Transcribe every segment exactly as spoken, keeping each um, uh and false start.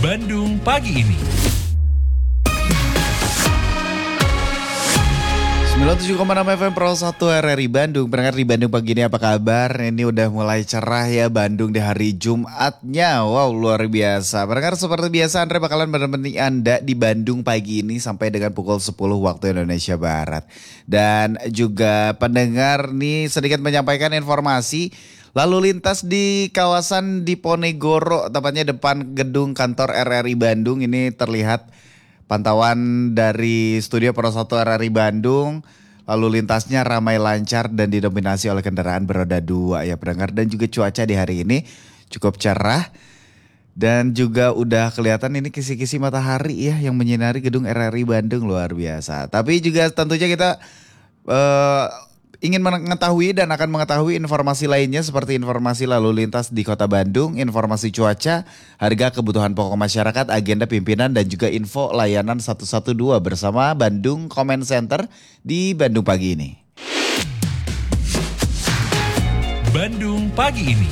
Bandung pagi ini. sembilan puluh tujuh koma enam F M Pro satu R R I Bandung. Pendengar di Bandung pagi ini apa kabar? Ini udah mulai cerah ya Bandung di hari Jumatnya. Wow, luar biasa. Pendengar seperti biasa Andre bakalan menemani Anda di Bandung pagi ini sampai dengan pukul sepuluh waktu Indonesia Barat. Dan juga pendengar nih sedikit menyampaikan informasi lalu lintas di kawasan Diponegoro, tepatnya depan gedung kantor R R I Bandung ini terlihat. Pantauan dari studio Pro satu R R I Bandung, lalu lintasnya ramai lancar dan didominasi oleh kendaraan beroda dua ya pendengar. Dan juga cuaca di hari ini cukup cerah dan juga udah kelihatan ini kisi-kisi matahari ya yang menyinari gedung R R I Bandung, luar biasa. Tapi juga tentunya kita eh, ingin mengetahui dan akan mengetahui informasi lainnya seperti informasi lalu lintas di Kota Bandung, informasi cuaca, harga kebutuhan pokok masyarakat, agenda pimpinan dan juga info layanan satu satu dua bersama Bandung Comment Center di Bandung pagi ini. Bandung pagi ini.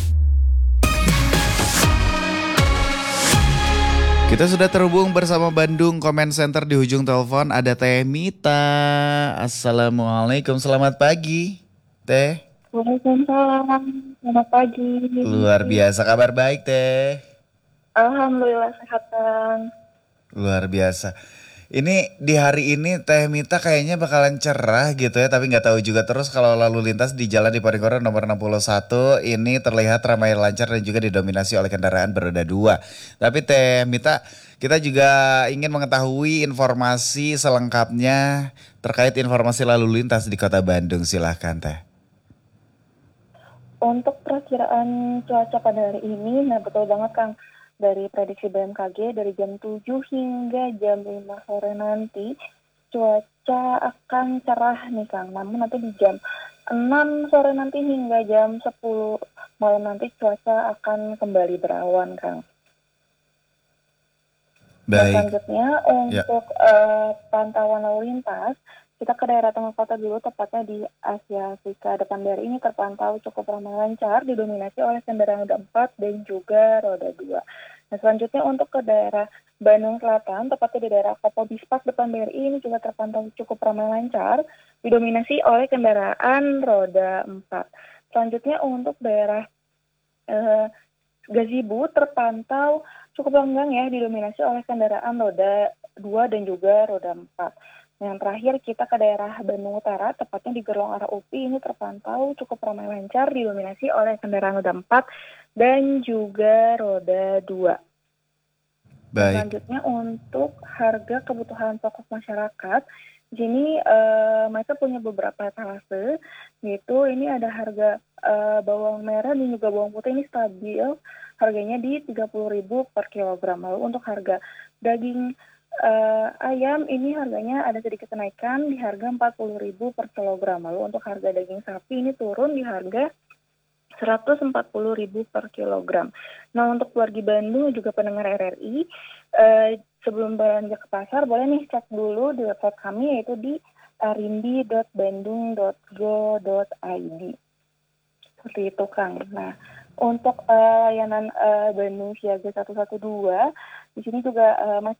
Kita sudah terhubung bersama Bandung Comment Center di ujung telepon. Ada Teh Mita. Assalamualaikum, selamat pagi Teh. Waalaikumsalam, selamat pagi. Luar biasa, kabar baik Teh. Alhamdulillah sehat Kang. Luar biasa. Ini di hari ini Teh Mita kayaknya bakalan cerah gitu ya, tapi nggak tahu juga terus kalau lalu lintas di jalan Diponegoro nomor enam puluh satu ini terlihat ramai lancar dan juga didominasi oleh kendaraan beroda dua. Tapi Teh Mita, kita juga ingin mengetahui informasi selengkapnya terkait informasi lalu lintas di Kota Bandung. Silahkan Teh. Untuk perakiraan cuaca pada hari ini, nah betul banget Kang. Dari prediksi B M K G dari jam tujuh hingga jam lima sore nanti cuaca akan cerah nih Kang. Namun nanti di jam enam sore nanti hingga jam sepuluh malam nanti cuaca akan kembali berawan Kang. Dan Baik. selanjutnya untuk Ya. uh, pantauan lalu lintas, kita ke daerah tengah kota dulu, tepatnya di Asia Afrika. Depan dari ini terpantau cukup ramai lancar, didominasi oleh kendaraan roda empat dan juga roda dua. Nah selanjutnya untuk ke daerah Bandung Selatan, tepatnya di daerah Kopo Bispak depan B R I ini juga terpantau cukup ramai lancar, didominasi oleh kendaraan roda empat. Selanjutnya untuk daerah eh, Gazibu terpantau cukup lenggang ya, didominasi oleh kendaraan roda dua dan juga roda empat. Yang terakhir kita ke daerah Bandung Utara, tepatnya di gerbang arah U P I ini terpantau cukup ramai lancar, didominasi oleh kendaraan roda empat dan juga roda dua. Baik. Selanjutnya untuk harga kebutuhan pokok masyarakat, di sini uh, mereka punya beberapa etalase, yaitu ini ada harga uh, bawang merah dan juga bawang putih ini stabil, harganya di tiga puluh ribu per kilogram. Lalu untuk harga daging Uh, ayam ini harganya ada sedikit kenaikan di harga empat puluh ribu per kilogram. Lalu untuk harga daging sapi ini turun di harga seratus empat puluh ribu per kilogram. Nah untuk wargi Bandung juga pendengar R R I, uh, sebelum belanja ke pasar boleh nih cek dulu di website kami yaitu di arimbi dot bandung dot go dot i d. Seperti itu Kang. Nah untuk uh, layanan uh, Bandung Siaga satu satu dua, di sini juga uh, masih